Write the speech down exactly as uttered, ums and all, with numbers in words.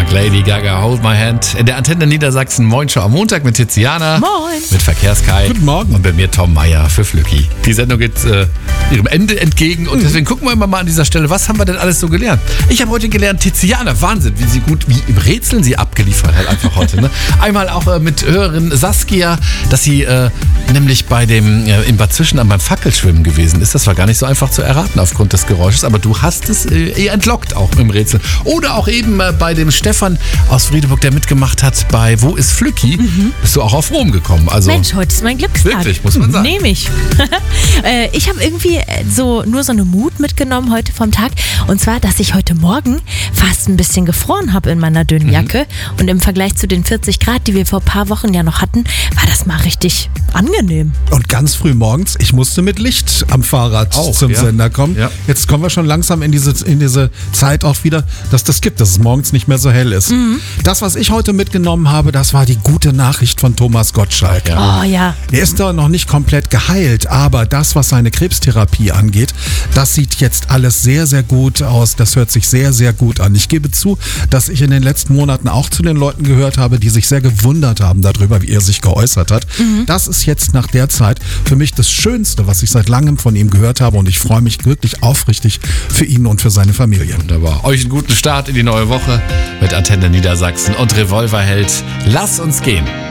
Lady Gaga, Hold My Hand. In der Antenne Niedersachsen, Moin Show am Montag mit Tiziana. Moin. Mit Verkehrskai. Guten Morgen. Und bei mir Tom Meyer für Flücki. Die Sendung geht äh, ihrem Ende entgegen und deswegen gucken wir immer mal an dieser Stelle, was haben wir denn alles so gelernt? Ich habe heute gelernt, Tiziana, Wahnsinn, wie sie gut, wie im Rätseln sie abgeliefert hat einfach heute. Ne? Einmal auch äh, mit Hörerin Saskia, dass sie äh, nämlich bei dem, äh, in Bad Zwischenahn beim Fackelschwimmen gewesen ist. Das war gar nicht so einfach zu erraten aufgrund des Geräusches, aber du hast es äh, eher entlockt auch im Rätsel. Oder auch eben äh, bei dem Stefan aus Friedeburg, der mitgemacht hat bei Wo ist Flücki? Mhm. Bist du auch auf Rom gekommen. Also, Mensch, heute ist mein Glückstag. Wirklich, muss man sagen. Nehme ich. äh, ich habe irgendwie so nur so eine Mut mitgenommen heute vom Tag. Und zwar, dass ich heute Morgen fast ein bisschen gefroren habe in meiner dünnen Jacke. Mhm. Und im Vergleich zu den vierzig Grad, die wir vor ein paar Wochen ja noch hatten, war das mal richtig angenehm. Und ganz früh morgens, ich musste mit Licht am Fahrrad auch, zum ja. Sender kommen. Ja. Jetzt kommen wir schon langsam in diese, in diese Zeit auch wieder, dass das gibt, dass es morgens nicht mehr so hell ist. Mhm. Das, was ich heute mitgenommen habe, das war die gute Nachricht von Thomas Gottschalk. Ja. Oh ja. Er ist da noch nicht komplett geheilt, aber das, was seine Krebstherapie angeht, das sieht jetzt alles sehr, sehr gut aus. Das hört sich sehr, sehr gut an. Ich gebe zu, dass ich in den letzten Monaten auch zu den Leuten gehört habe, die sich sehr gewundert haben darüber, wie er sich geäußert hat. Mhm. Das ist jetzt nach der Zeit für mich das Schönste, was ich seit langem von ihm gehört habe und ich freue mich wirklich aufrichtig für ihn und für seine Familie. Wunderbar. Euch einen guten Start in die neue Woche mit Antenne Niedersachsen und Revolverheld. Lass uns gehen.